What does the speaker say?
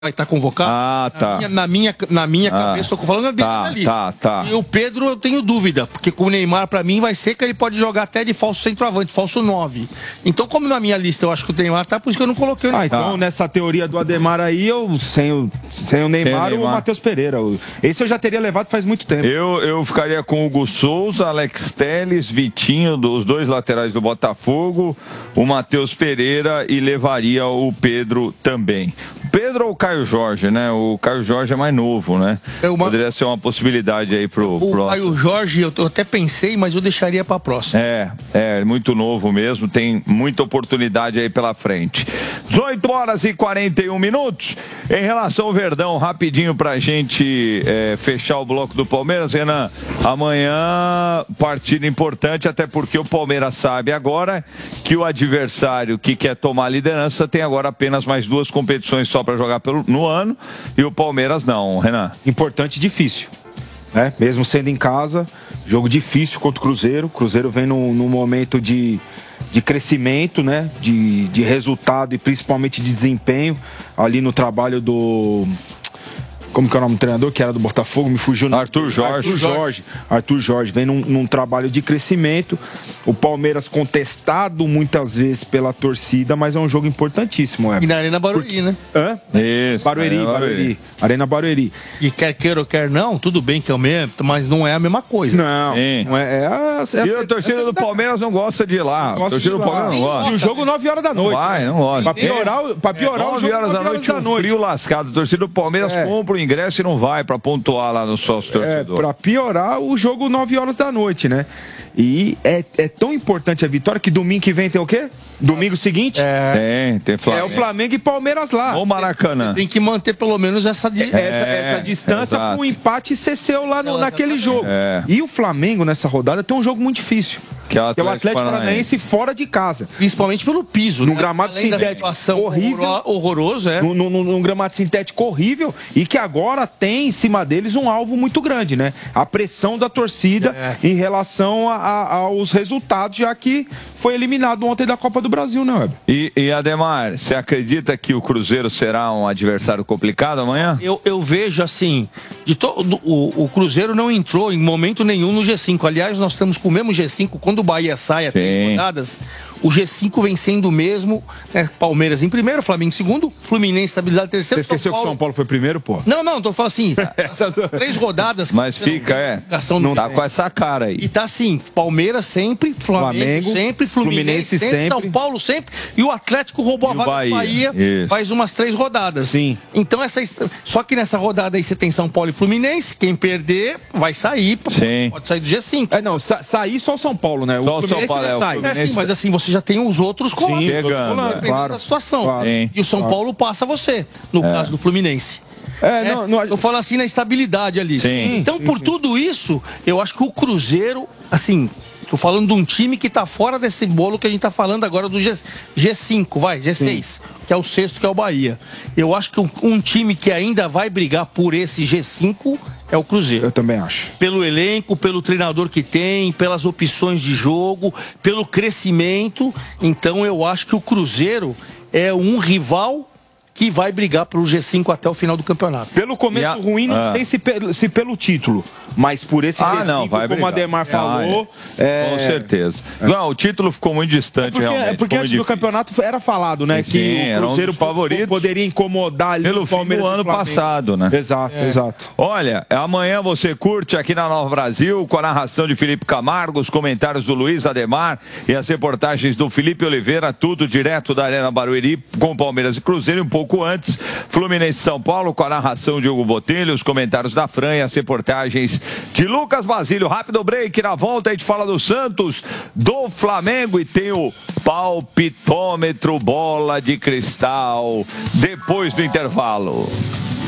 vai estar convocado. Ah, tá. Na minha cabeça, estou falando dele na lista. Tá. E o Pedro eu tenho dúvida, porque com o Neymar, para mim, vai ser que ele pode jogar até de falso centroavante, falso 9. Então, como na minha lista eu acho que o Neymar tá, por isso que eu não coloquei o Neymar. Então, nessa teoria do Ademar aí, eu sem o Neymar, o Matheus Pereira. Esse eu já teria levado faz muito tempo. Eu ficaria com o Hugo Souza, Alex Telles, Vitinho, os dois laterais do Botafogo, o Matheus Pereira e levaria o Pedro também. Pedro ou o Caio Jorge, né? O Caio Jorge é mais novo, né? Poderia ser uma possibilidade aí pro Caio Jorge, eu até pensei, mas eu deixaria pra próxima. É muito novo mesmo, tem muita oportunidade aí pela frente. 18h41. Em relação ao Verdão, rapidinho pra gente fechar o bloco do Palmeiras, Renan. Amanhã, partida importante, até porque o Palmeiras sabe agora que o adversário que quer tomar a liderança tem agora apenas mais 2 competições só para jogar no ano, e o Palmeiras não, Renan. Importante e difícil, né? Mesmo sendo em casa, jogo difícil contra o Cruzeiro. O Cruzeiro vem num momento de crescimento, né? De resultado e principalmente de desempenho ali no trabalho do... Como que é o nome do treinador, que era do Botafogo? Me fugiu no... Arthur Jorge. Arthur Jorge vem num trabalho de crescimento. O Palmeiras contestado muitas vezes pela torcida, mas é um jogo importantíssimo. E na Arena Barueri, né? Isso. Barueri. Arena Barueri. E quer queira ou quer não, tudo bem que é o mesmo, mas não é a mesma coisa. Não é. E a torcida do Palmeiras não gosta de ir lá. A torcida do Palmeiras não gosta. E o jogo 9 horas da noite. Não gosta. Pra piorar o jogo 9 horas da noite, um frio lascado. A torcida do Palmeiras compra o ingresso e não vai pra pontuar lá no sócio torcedor. Pra piorar o jogo 9 horas da noite, né? E é tão importante a vitória que domingo que vem tem o quê? Domingo seguinte? Tem Flamengo. É o Flamengo e Palmeiras lá. Ou Maracanã. Você tem que manter pelo menos essa distância para o empate ser seu lá naquele jogo. E o Flamengo nessa rodada tem um jogo muito difícil. Que é o Atlético Paranaense fora de casa. Principalmente pelo piso. Num gramado sintético horrível. Horroroso, Num gramado sintético horrível. E que agora tem em cima deles um alvo muito grande, né? A pressão da torcida em relação aos resultados, já que foi eliminado ontem da Copa do Brasil, né, Web? E Ademar, você acredita que o Cruzeiro será um adversário complicado amanhã? Eu vejo assim, o Cruzeiro não entrou em momento nenhum no G5. Aliás, nós estamos com o mesmo G5 quando o Bahia sai a 3 rodadas. O G5 vem sendo o mesmo, né? Palmeiras em primeiro, Flamengo em segundo, Fluminense estabilizado em terceiro. Você esqueceu que o São Paulo foi primeiro, pô? Não, tô falando assim, 3 rodadas. Mas fica, não tá com essa cara aí. E tá assim, Palmeiras sempre, Flamengo sempre, Fluminense sempre, São Paulo sempre, e o Atlético roubou a vaga do Bahia faz umas 3 rodadas. Sim. Então, só que nessa rodada aí você tem São Paulo e Fluminense, quem perder vai sair, pode sair do G5. Sair só o São Paulo, né? Só o São Paulo sai. Mas assim, você já tem os outros colados, dependendo da situação. Claro. E o São Paulo passa você, no caso do Fluminense. Eu falo assim na estabilidade ali. Então, por tudo isso, eu acho que o Cruzeiro, assim, tô falando de um time que tá fora desse bolo que a gente tá falando agora do G5, G6, que é o sexto, que é o Bahia. Eu acho que um time que ainda vai brigar por esse G5 é o Cruzeiro. Eu também acho. Pelo elenco, pelo treinador que tem, pelas opções de jogo, pelo crescimento. Então eu acho que o Cruzeiro é um rival que vai brigar para o G5 até o final do campeonato. Pelo começo ruim, não sei se pelo título, mas por esse G5, como o Ademar falou... Com certeza. Não, o título ficou muito distante, realmente. Porque antes do campeonato era falado, né? Que o Cruzeiro poderia incomodar ali pelo fim do ano passado, né? Exato. Olha, amanhã você curte aqui na Nova Brasil, com a narração de Felipe Camargo, os comentários do Luiz Ademar e as reportagens do Felipe Oliveira, tudo direto da Arena Barueri, com Palmeiras e Cruzeiro, um pouco antes, Fluminense e São Paulo, com a narração de Hugo Botelho, os comentários da Fran e as reportagens de Lucas Basílio. Rápido break, na volta a gente fala do Santos, do Flamengo e tem o palpitômetro bola de cristal depois do intervalo.